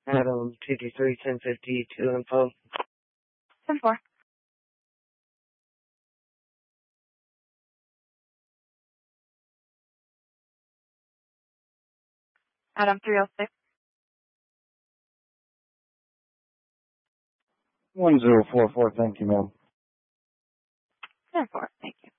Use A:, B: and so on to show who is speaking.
A: Adam 223 1050 2 info.
B: 10-4. Adam 306.
C: 1044, thank you, ma'am.
B: 10-4, thank you.